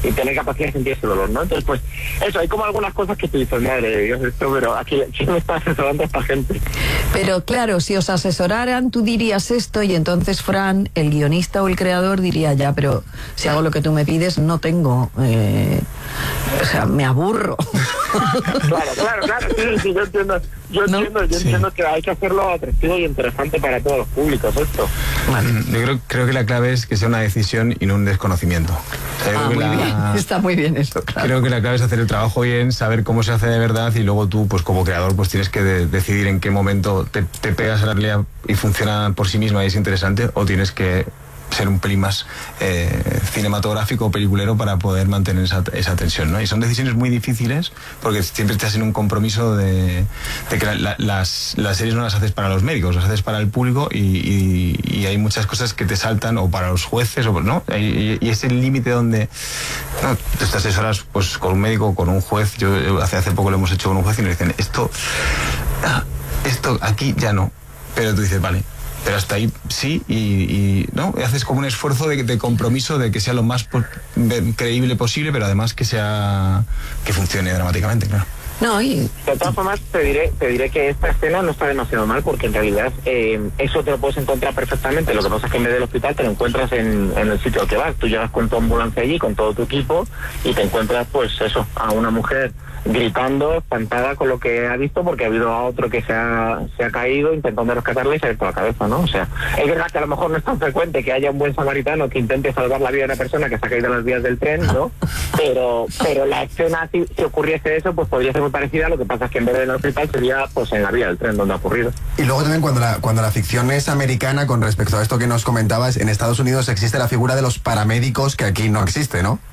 y tener capacidad de sentir ese dolor, ¿no? Entonces, pues, eso, hay como algunas cosas que tú dices, madre de Dios, esto, pero aquí, ¿quién me está asesorando a esta gente? Pero claro, si os asesoraran, tú dirías esto y entonces Fran, el guionista o el creador, diría ya, pero si hago lo que tú me pides, no tengo, o sea, me aburro. Claro, sí, yo entiendo que hay que hacerlo atractivo y interesante para todos los públicos, esto. Vale. Yo creo que la clave es que sea una decisión y no un desconocimiento. Muy bien. Está muy bien eso, claro. Creo que la clave es hacer el trabajo bien, saber cómo se hace de verdad, y luego tú, pues como creador, pues tienes que decidir en qué momento te pegas a la realidad y funciona por sí misma y es interesante, o tienes que ser un pelín más cinematográfico o peliculero para poder mantener esa tensión, ¿no? Y son decisiones muy difíciles porque siempre estás en un compromiso de que las series no las haces para los médicos, las haces para el público, y hay muchas cosas que te saltan, o para los jueces, o ¿no? Y es el límite donde no, te asesoras pues con un médico o con un juez. Yo hace poco lo hemos hecho con un juez y nos dicen esto aquí ya no, pero tú dices vale, pero hasta ahí sí, y no, haces como un esfuerzo de compromiso, de que sea lo más creíble posible, pero además que funcione dramáticamente, claro. No, y de todas formas te diré que esta escena no está demasiado mal, porque en realidad eso te lo puedes encontrar perfectamente. Lo que pasa es que en vez del hospital te lo encuentras en el sitio al que vas. Tú llegas con tu ambulancia allí, con todo tu equipo, y te encuentras pues eso, a una mujer gritando, espantada con lo que ha visto, porque ha habido a otro que se ha caído intentando rescatarle y se ha abierto la cabeza, ¿no? O sea, es verdad que a lo mejor no es tan frecuente que haya un buen samaritano que intente salvar la vida de una persona que se ha caído en las vías del tren, ¿no? Pero la escena, si ocurriese eso, pues podría ser muy parecida. Lo que pasa es que en vez de en el hospital sería pues en la vía del tren donde ha ocurrido. Y luego también cuando la ficción es americana, con respecto a esto que nos comentabas, en Estados Unidos existe la figura de los paramédicos, que aquí no existe, ¿no?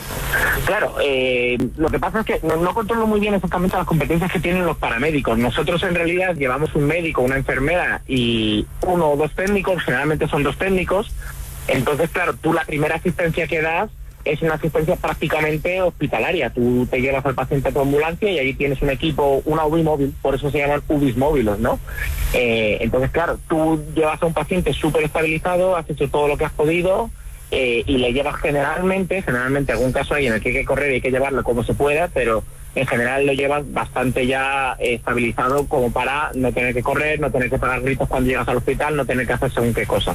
Claro, lo que pasa es que no controlo muy bien exactamente las competencias que tienen los paramédicos. Nosotros en realidad llevamos un médico, una enfermera y uno o dos técnicos, generalmente son dos técnicos. Entonces, claro, tú la primera asistencia que das es una asistencia prácticamente hospitalaria. Tú te llevas al paciente a tu ambulancia y ahí tienes un equipo, una UBI móvil, por eso se llaman UBIs móviles, ¿no? Entonces, claro, tú llevas a un paciente súper estabilizado, has hecho todo lo que has podido, y le llevas generalmente algún caso hay en el que hay que correr y hay que llevarlo como se pueda, pero en general lo llevas bastante ya estabilizado como para no tener que correr, no tener que pagar gritos cuando llegas al hospital, no tener que hacer según qué cosas.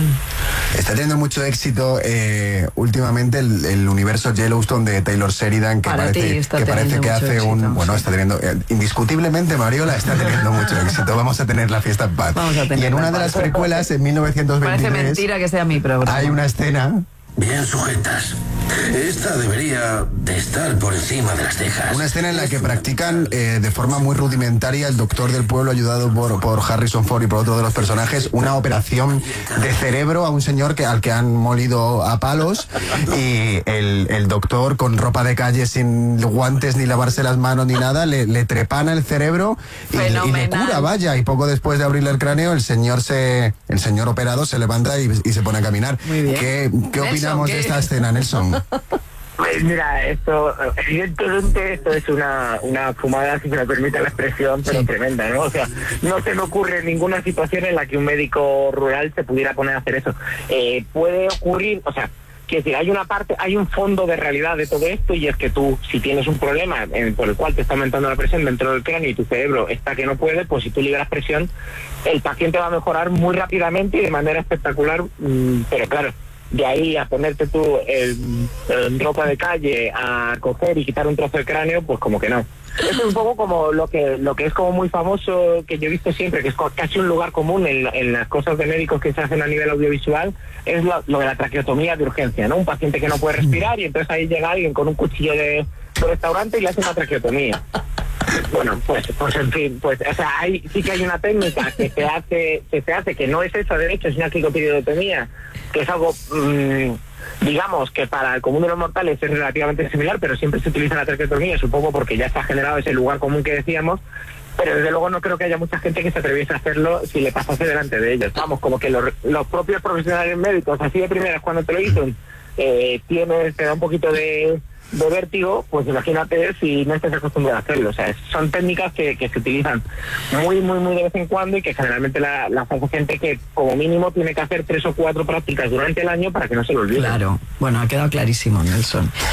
Está teniendo mucho éxito últimamente el universo Yellowstone de Taylor Sheridan, que parece que hace éxito, está teniendo, indiscutiblemente, Mariola está teniendo mucho éxito. Vamos a tener La fiesta en paz. Y en una de las precuelas, en 1923... Parece mentira que sea mi programa. Hay una escena... Bien sujetas. Esta debería de estar por encima de las cejas. Una escena en la que practican de forma muy rudimentaria el doctor del pueblo, ayudado por Harrison Ford y por otro de los personajes, una operación de cerebro a un señor al que han molido a palos, y el doctor, con ropa de calle, sin guantes ni lavarse las manos ni nada, le trepana el cerebro y le cura, vaya, y poco después de abrirle el cráneo el señor operado se levanta y se pone a caminar. Muy bien. ¿Qué opinamos de esta escena, Nelson? Pues mira, evidentemente esto es una fumada, si se me permite la expresión, pero tremenda, ¿no? O sea, no se me ocurre ninguna situación en la que un médico rural se pudiera poner a hacer eso. Puede ocurrir, o sea, que si hay un fondo de realidad de todo esto, y es que tú, si tienes un problema por el cual te está aumentando la presión dentro del cráneo y tu cerebro está que no puede, pues si tú liberas presión, el paciente va a mejorar muy rápidamente y de manera espectacular, pero claro, de ahí a ponerte tú en ropa de calle a coger y quitar un trozo de cráneo, pues como que no. Eso es un poco como lo que es como muy famoso, que yo he visto siempre, que es casi un lugar común en las cosas de médicos que se hacen a nivel audiovisual, es lo de la traqueotomía de urgencia, ¿no? Un paciente que no puede respirar y entonces ahí llega alguien con un cuchillo de restaurante y le hace una traqueotomía. Bueno, pues en fin, pues, o sea, sí que hay una técnica que se hace, que no es esa de hecho, es una cricopiredotomía, que es algo, digamos, que para el común de los mortales es relativamente similar, pero siempre se utiliza la traqueotomía, supongo porque ya está generado ese lugar común que decíamos, pero desde luego no creo que haya mucha gente que se atreviese a hacerlo si le pasase delante de ellos. Vamos, como que los propios profesionales médicos, así de primeras, cuando te lo dicen, te da un poquito de vértigo, pues imagínate si no estás acostumbrado a hacerlo. O sea, son técnicas que se utilizan muy de vez en cuando y que generalmente las hace gente que como mínimo tiene que hacer 3 o 4 prácticas durante el año para que no se lo olvide. Claro, bueno, ha quedado clarísimo, Nelson.